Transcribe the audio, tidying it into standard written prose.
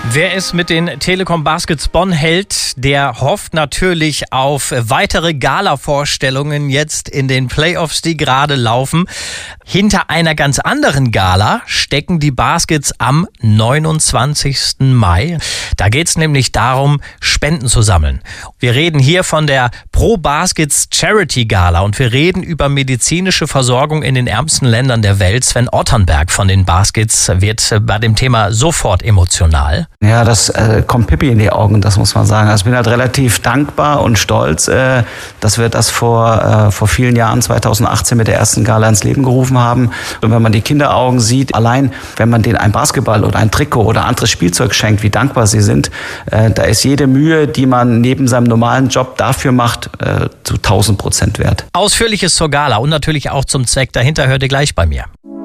Wer es mit den Telekom Baskets Bonn hält, der hofft natürlich auf weitere Gala-Vorstellungen jetzt in den Playoffs, die gerade laufen. Hinter einer ganz anderen Gala stecken die Baskets am 29. Mai. Da geht es nämlich darum, Spenden zu sammeln. Wir reden hier von der Pro Baskets Charity Gala und wir reden über medizinische Versorgung in den ärmsten Ländern der Welt. Sven Otternberg von den Baskets wird bei dem Thema sofort emotional. Ja, das kommt Pippi in die Augen, das muss man sagen. Also ich bin halt relativ dankbar und stolz, dass wir das vor vielen Jahren, 2018, mit der ersten Gala ins Leben gerufen haben. Und wenn man die Kinderaugen sieht, allein wenn man denen ein Basketball oder ein Trikot oder anderes Spielzeug schenkt, wie dankbar sie sind, da ist jede Mühe, die man neben seinem normalen Job dafür macht, zu 1000% wert. Ausführliches zur Gala und natürlich auch zum Zweck dahinter hört ihr gleich bei mir.